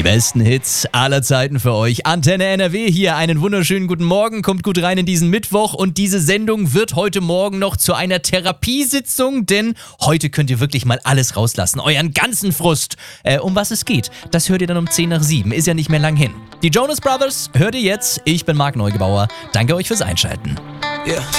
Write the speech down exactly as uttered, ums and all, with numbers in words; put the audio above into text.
besten Hits aller Zeiten für euch. Antenne N R W hier. Einen wunderschönen guten Morgen. Kommt gut rein in diesen Mittwoch. Und diese Sendung wird heute Morgen noch zu einer Therapiesitzung, denn heute könnt ihr wirklich mal alles rauslassen. Euren ganzen Frust. Äh, um was es geht, das hört ihr dann um zehn nach sieben. Ist ja nicht mehr lang hin. Die Jonas Brothers hört ihr jetzt. Ich bin Marc Neugebauer. Danke euch fürs Einschalten. Yeah.